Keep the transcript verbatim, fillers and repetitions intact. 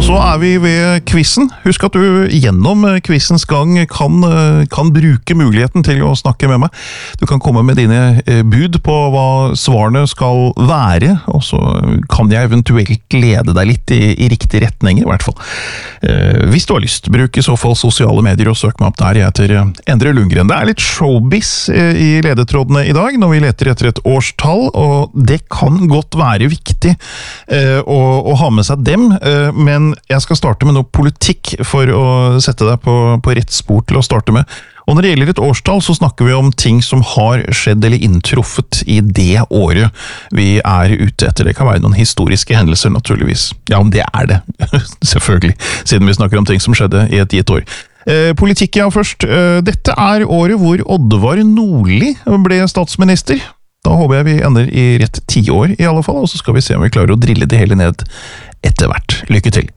så er vi ved quizen. Husk at du gjennom quizens gang kan, kan bruke muligheten til å snakke med meg. Du kan komme med dine bud på hva svarene skal være, og så kan jeg eventuelt lede deg litt i, i riktig retning, i hvert fall. Eh, hvis du har lyst, bruk i så fall sosiale medier og søk meg opp der. Jeg heter Endre Lundgren. Det er litt showbiz i ledetrådene i dag, når vi leter etter et årstall, og det kan godt være viktig eh, å, å ha med seg dem, eh, men jeg skal starte med noe politikk for å sette deg på, på rett spor til å starte med. Og når det gjelder et årstall, så snakker vi om ting som har skjedd eller inntruffet i det året vi er ute etter. Det kan være noen historiske hendelser, naturligvis. Ja, om det er det, selvfølgelig, siden vi snakker om ting som skjedde i et gitt år. Eh, politikk, ja, først. Eh, dette er året hvor Oddvar Nordli ble statsminister. Da håper jeg vi ender i rett ti år i alle fall, og så skal vi se om vi klarer å drille det hele ned etter hvert. Lykke til!